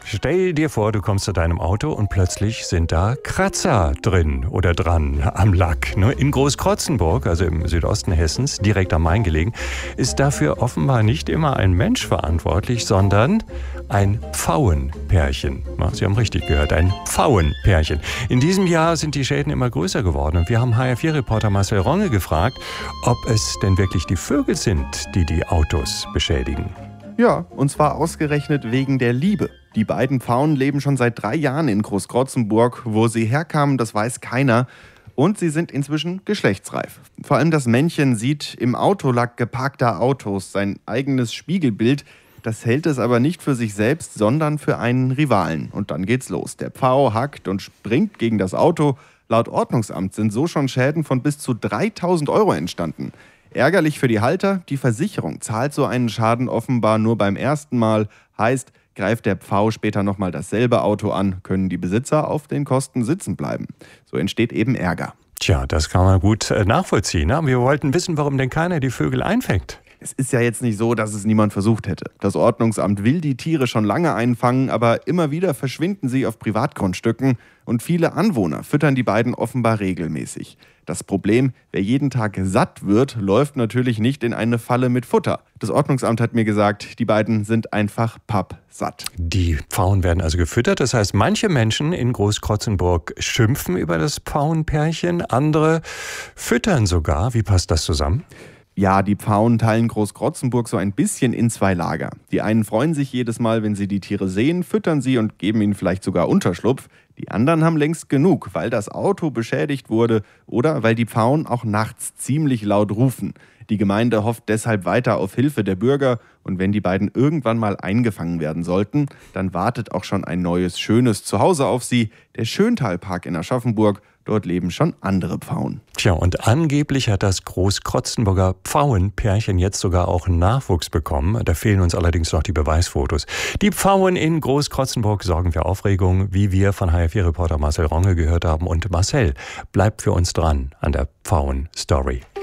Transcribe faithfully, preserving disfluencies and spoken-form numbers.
Stell dir vor, du kommst zu deinem Auto und plötzlich sind da Kratzer drin oder dran am Lack. In Großkrotzenburg, also im Südosten Hessens, direkt am Main gelegen, ist dafür offenbar nicht immer ein Mensch verantwortlich, sondern ein Pfauenpärchen. Sie haben richtig gehört, ein Pfauenpärchen. In diesem Jahr sind die Schäden immer größer geworden und wir haben H R vier Reporter Marcel Ronge gefragt, ob es denn wirklich die Vögel sind, die die Autos beschädigen. Ja, und zwar ausgerechnet wegen der Liebe. Die beiden Pfauen leben schon seit drei Jahren in Großkrotzenburg. Wo sie herkamen, das weiß keiner. Und sie sind inzwischen geschlechtsreif. Vor allem das Männchen sieht im Autolack geparkter Autos sein eigenes Spiegelbild. Das hält es aber nicht für sich selbst, sondern für einen Rivalen. Und dann geht's los. Der Pfau hackt und springt gegen das Auto. Laut Ordnungsamt sind so schon Schäden von bis zu dreitausend Euro entstanden. Ärgerlich für die Halter, die Versicherung zahlt so einen Schaden offenbar nur beim ersten Mal. Heißt, greift der Pfau später nochmal dasselbe Auto an, können die Besitzer auf den Kosten sitzen bleiben. So entsteht eben Ärger. Tja, das kann man gut nachvollziehen. Ne? Wir wollten wissen, warum denn keiner die Vögel einfängt. Es ist ja jetzt nicht so, dass es niemand versucht hätte. Das Ordnungsamt will die Tiere schon lange einfangen, aber immer wieder verschwinden sie auf Privatgrundstücken und viele Anwohner füttern die beiden offenbar regelmäßig. Das Problem, wer jeden Tag satt wird, läuft natürlich nicht in eine Falle mit Futter. Das Ordnungsamt hat mir gesagt, die beiden sind einfach pappsatt. Die Pfauen werden also gefüttert. Das heißt, manche Menschen in Großkrotzenburg schimpfen über das Pfauenpärchen, andere füttern sogar. Wie passt das zusammen? Ja, die Pfauen teilen Großkrotzenburg so ein bisschen in zwei Lager. Die einen freuen sich jedes Mal, wenn sie die Tiere sehen, füttern sie und geben ihnen vielleicht sogar Unterschlupf. Die anderen haben längst genug, weil das Auto beschädigt wurde oder weil die Pfauen auch nachts ziemlich laut rufen. Die Gemeinde hofft deshalb weiter auf Hilfe der Bürger und wenn die beiden irgendwann mal eingefangen werden sollten, dann wartet auch schon ein neues, schönes Zuhause auf sie, der Schöntalpark in Aschaffenburg. Dort leben schon andere Pfauen. Tja, und angeblich hat das Großkrotzenburger Pfauenpärchen jetzt sogar auch Nachwuchs bekommen. Da fehlen uns allerdings noch die Beweisfotos. Die Pfauen in Großkrotzenburg sorgen für Aufregung, wie wir von H R vier Reporter Marcel Ronge gehört haben. Und Marcel bleibt für uns dran an der Pfauen-Story.